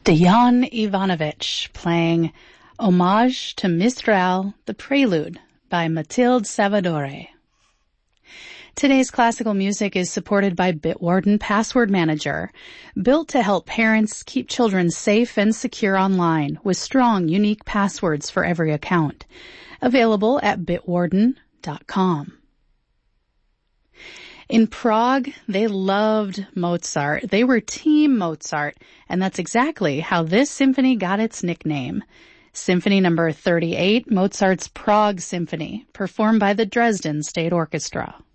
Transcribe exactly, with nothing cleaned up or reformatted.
Dejan Ivanovic playing Homage to Mistral, the Prelude by Mathilde Savadore. Today's classical music is supported by Bitwarden Password Manager, built to help parents keep children safe and secure online with strong, unique passwords for every account. Available at bitwarden dot com. In Prague, they loved Mozart. They were Team Mozart, and that's exactly how this symphony got its nickname. Symphony number thirty-eight, Mozart's Prague Symphony, performed by the Dresden State Orchestra.